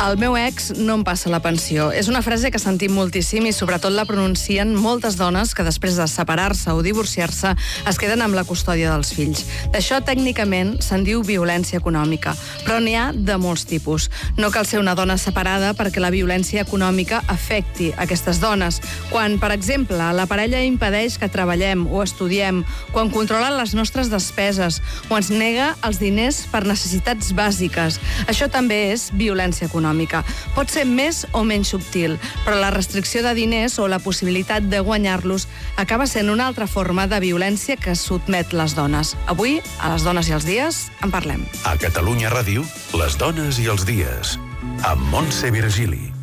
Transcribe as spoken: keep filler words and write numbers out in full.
El meu ex no em passa la pensió. És una frase que sentim moltíssim i sobretot la pronuncien moltes dones que després de separar-se o divorciar-se es queden amb la custòdia dels fills. D'això tècnicament se'n diu violència econòmica, però n'hi ha de molts tipus. No cal ser una dona separada perquè la violència econòmica afecti aquestes dones. Quan, per exemple, la parella impedeix que treballem o estudiem, quan controla les nostres despeses o ens nega els diners per necessitats bàsiques. Això també és violència econòmica. Pot ser més o menys subtil, però la restricció de diners o la possibilitat de guanyar-los acaba sent una altra forma de violència que sotmet les dones. Avui, a Les Dones i els Dies, en parlem. A Catalunya Ràdio, Les Dones i els Dies, amb Montse Virgili.